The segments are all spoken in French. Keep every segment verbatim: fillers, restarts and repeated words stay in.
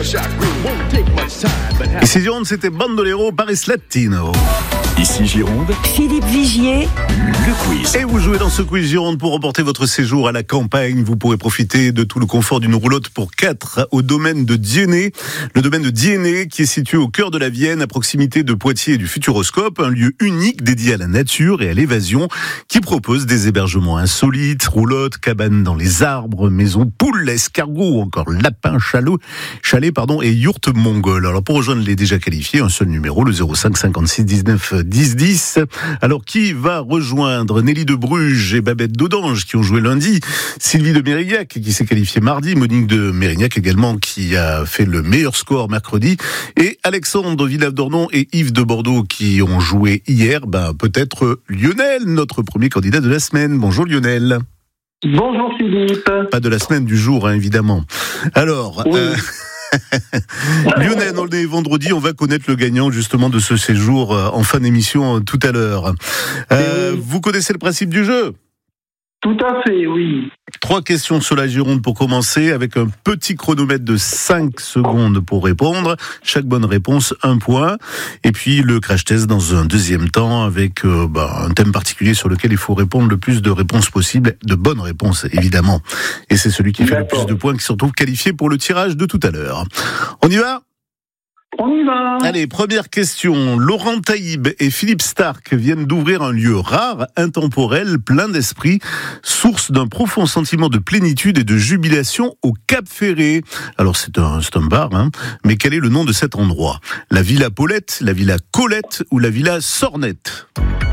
Ici Gironde, c'était Bandolero Paris Latino. Ici Gironde, Philippe Vigier, le quiz. Et vous jouez dans ce quiz Gironde pour remporter votre séjour à la campagne. Vous pourrez profiter de tout le confort d'une roulotte pour quatre au domaine de Diennet. Le domaine de Diennet qui est situé au cœur de la Vienne, à proximité de Poitiers et du Futuroscope. Un lieu unique dédié à la nature et à l'évasion qui propose des hébergements insolites, roulottes, cabanes dans les arbres, maisons, poules, escargots, encore lapins, chalots, chalets pardon, et yourtes mongoles. Alors pour rejoindre les déjà qualifiés, un seul numéro, le zéro cinq cinquante-six dix-neuf dix dix. Alors qui va rejoindre Nelly de Bruges et Babette d'Audange qui ont joué lundi, Sylvie de Mérignac qui s'est qualifiée mardi, Monique de Mérignac également qui a fait le meilleur score mercredi, et Alexandre Villeneuve-d'Ornon et Yves de Bordeaux qui ont joué hier. Ben peut-être Lionel, notre premier candidat de la semaine. Bonjour Lionel. Bonjour Philippe. Pas de la semaine, du jour hein, évidemment. Alors. Oui. Euh... Lionel, on est vendredi, on va connaître le gagnant justement de ce séjour en fin d'émission tout à l'heure. Euh, oui. Vous connaissez le principe du jeu ? Tout à fait, oui. Trois questions sur la Gironde pour commencer, avec un petit chronomètre de cinq secondes pour répondre. Chaque bonne réponse, un point. Et puis le crash test dans un deuxième temps, avec euh, bah, un thème particulier sur lequel il faut répondre le plus de réponses possibles, de bonnes réponses évidemment. Et c'est celui qui fait D'accord. le plus de points qui se retrouve qualifié pour le tirage de tout à l'heure. On y va ? On y va. Allez, première question. Laurent Taïb et Philippe Stark viennent d'ouvrir un lieu rare, intemporel, plein d'esprit, source d'un profond sentiment de plénitude et de jubilation au Cap Ferré. Alors c'est un, c'est un bar, hein, mais quel est le nom de cet endroit ? La Villa Paulette, la Villa Colette ou la Villa Sornette ?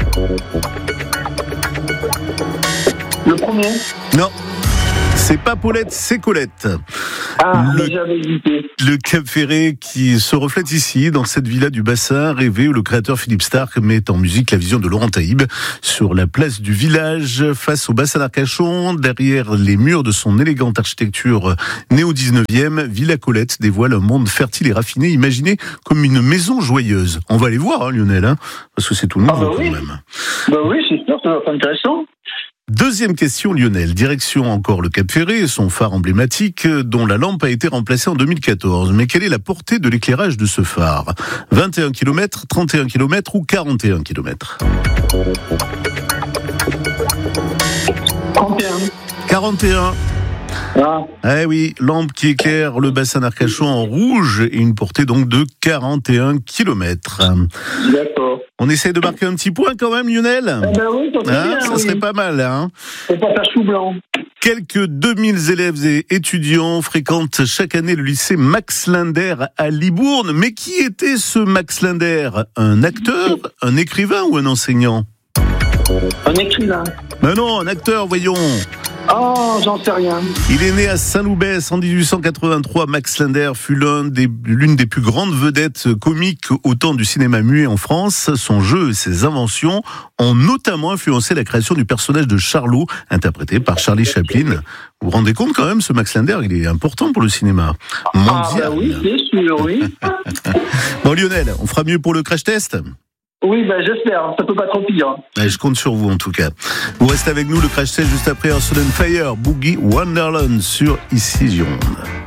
Le premier ? Non. C'est pas Paulette, c'est Colette. Ah, le, j'avais hésité. Le Cap Ferré qui se reflète ici, dans cette villa du bassin rêvé où le créateur Philippe Stark met en musique la vision de Laurent Taïb sur la place du village, face au bassin d'Arcachon, derrière les murs de son élégante architecture née au dix-neuvième, Villa Colette dévoile un monde fertile et raffiné, imaginé comme une maison joyeuse. On va aller voir, hein, Lionel, hein, parce que c'est tout nouveau ah bah oui. quand même. Bah oui, c'est sûr, ça va être intéressant. Deuxième question, Lionel. Direction encore le Cap Ferré, son phare emblématique, dont la lampe a été remplacée en deux mille quatorze. Mais quelle est la portée de l'éclairage de ce phare ? vingt et un kilomètres, trente et un kilomètres ou quarante et un kilomètres ? trente et un. quarante et un. Ah. Eh oui, lampe qui éclaire le bassin d'Arcachon en rouge et une portée donc de quarante et un kilomètres. D'accord. On essaie de marquer un petit point quand même, Lionel ? Eh ben oui, ça serait, hein, bien, ça oui. serait pas mal, hein ? Faut pas faire chou blanc. Quelques deux mille élèves et étudiants fréquentent chaque année le lycée Max Linder à Libourne. Mais qui était ce Max Linder ? Un acteur, un écrivain ou un enseignant ? Un écrivain. Ben non, un acteur, voyons. Oh, j'en sais rien. Il est né à Saint-Loubès en dix-huit cent quatre-vingt-trois. Max Linder fut l'un des, l'une des plus grandes vedettes comiques au temps du cinéma muet en France. Son jeu et ses inventions ont notamment influencé la création du personnage de Charlot, interprété par Charlie Chaplin. Vous vous rendez compte quand même, ce Max Linder, il est important pour le cinéma mondial. Ah bah oui, c'est sûr, oui. Bon Lionel, on fera mieux pour le crash test ? Oui, ben j'espère, ça peut pas trop pire. Ouais, je compte sur vous en tout cas. Vous restez avec nous, le crash test juste après Earth and Fire, Boogie Wonderland sur Ici Gironde.